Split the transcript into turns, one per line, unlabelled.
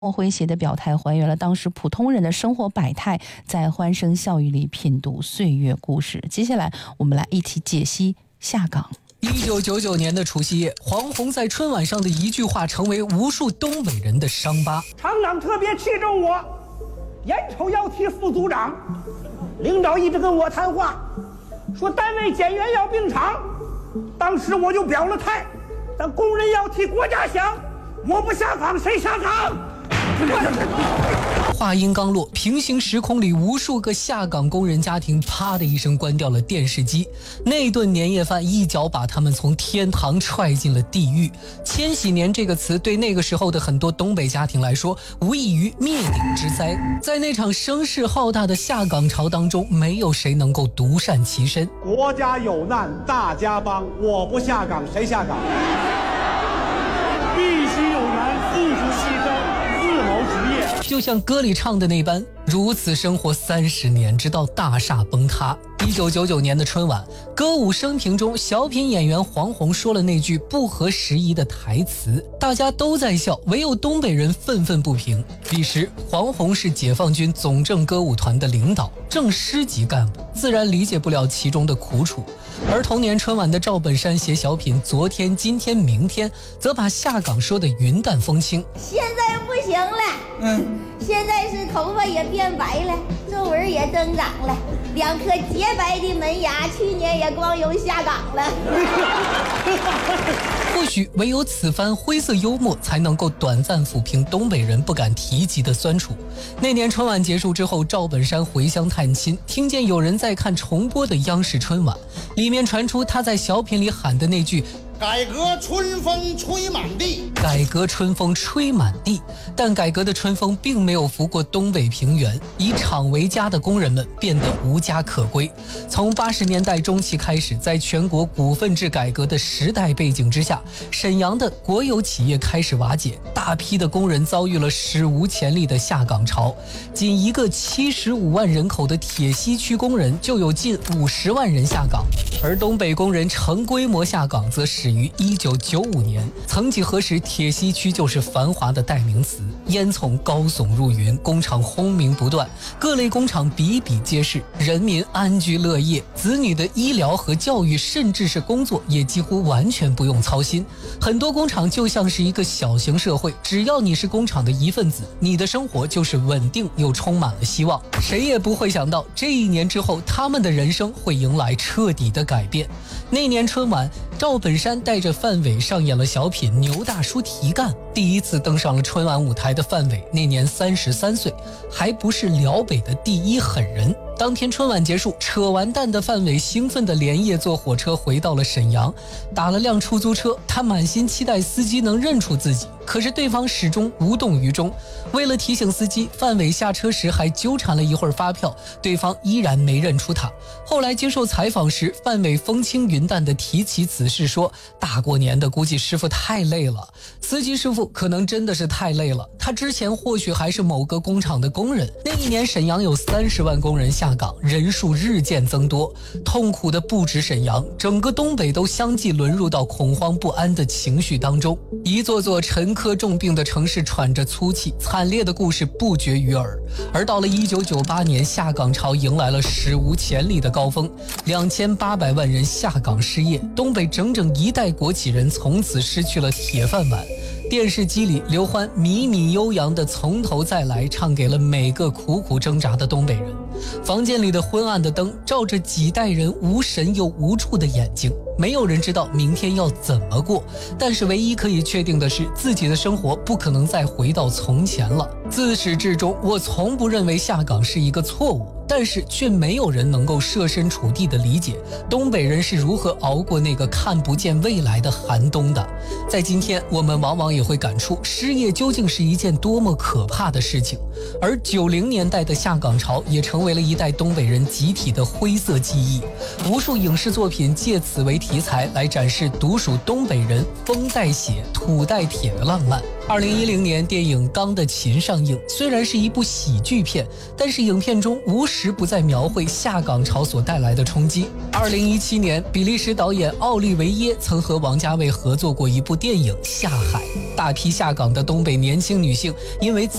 莫诙谐的表态还原了当时普通人的生活百态，在欢声笑语里品读岁月故事。接下来我们来一起解析下岗。
1999年的除夕夜，黄宏在春晚上的一句话成为无数东北人的伤疤。
厂长特别器重我，眼瞅要提副组长，领导一直跟我谈话，说单位减员要并厂。当时我就表了态，但工人要替国家想，我不下岗谁下岗？
话音刚落，平行时空里无数个下岗工人家庭啪的一声关掉了电视机。那顿年夜饭一脚把他们从天堂踹进了地狱。千禧年这个词对那个时候的很多东北家庭来说无异于灭顶之灾。在那场声势浩大的下岗潮当中，没有谁能够独善其身。
国家有难大家帮，我不下岗谁下岗？必须有缘付出牺牲，自谋职业。
就像歌里唱的那般，如此生活30年，直到大厦崩塌。1999年的春晚，歌舞升平中，小品演员黄宏说了那句不合时宜的台词，大家都在笑，唯有东北人愤愤不平。彼时，黄宏是解放军总政歌舞团的领导，正师级干部，自然理解不了其中的苦楚。而同年春晚的赵本山写小品《昨天、今天、明天》，则把下岗说得云淡风轻。
现在不行了，现在是头发也变白了，皱纹也增长了，2颗洁白的门牙，去年也光荣下岗了。
或许唯有此番灰色幽默，才能够短暂抚平东北人不敢提及的酸楚。那年春晚结束之后，赵本山回乡探亲，听见有人在看重播的央视春晚，里面传出他在小品里喊的那句
改革春风吹满地，
改革春风吹满地。但改革的春风并没有拂过东北平原，以厂为家的工人们变得无家可归。从80年代中期开始，在全国股份制改革的时代背景之下，沈阳的国有企业开始瓦解，大批的工人遭遇了史无前例的下岗潮。仅一个75万人口的铁西区工人就有近50万人下岗，而东北工人成规模下岗则始于1995年。曾几何时，铁西区就是繁华的代名词，烟囱高耸入云，工厂轰鸣不断，各类工厂比比皆是，人民安居乐业，子女的医疗和教育，甚至是工作也几乎完全不用操心。很多工厂就像是一个小型社会，只要你是工厂的一份子，你的生活就是稳定又充满了希望。谁也不会想到，这一年之后，他们的人生会迎来彻底的改变。那年春晚，赵本山带着范伟上演了小品《牛大叔提干》。第一次登上了春晚舞台的范伟，那年33岁，还不是辽北的第一狠人。当天春晚结束，扯完蛋的范伟兴奋地连夜坐火车回到了沈阳，打了辆出租车，他满心期待司机能认出自己，可是对方始终无动于衷。为了提醒司机，范伟下车时还纠缠了一会儿发票，对方依然没认出他。后来接受采访时，范伟风轻云淡地提起此事，说大过年的，估计师傅太累了。司机师傅可能真的是太累了，他之前或许还是某个工厂的工人。那一年沈阳有30万工人下岗，人数日渐增多，痛苦的不止沈阳，整个东北都相继沦入到恐慌不安的情绪当中。一座座沉疴重病的城市喘着粗气，惨烈的故事不绝于耳。而到了1998年，下岗潮迎来了史无前例的高峰，2800万人下岗失业，东北整整一代国企人从此失去了铁饭碗。电视机里，刘欢靡靡悠扬的从头再来唱给了每个苦苦挣扎的东北人。房间里的昏暗的灯照着几代人无神又无助的眼睛，没有人知道明天要怎么过，但是唯一可以确定的是，自己的生活不可能再回到从前了。自始至终，我从不认为下岗是一个错误，但是却没有人能够设身处地的理解东北人是如何熬过那个看不见未来的寒冬的。在今天，我们往往也会感触失业究竟是一件多么可怕的事情，而90年代的下岗潮也成为了一代东北人集体的灰色记忆。无数影视作品借此为题题材来展示独属东北人风带血、土带铁的浪漫。2010年，电影《钢的琴》上映，虽然是一部喜剧片，但是影片中无时不在描绘下岗潮所带来的冲击。2017年，比利时导演奥利维耶曾和王家卫合作过一部电影《下海》，大批下岗的东北年轻女性因为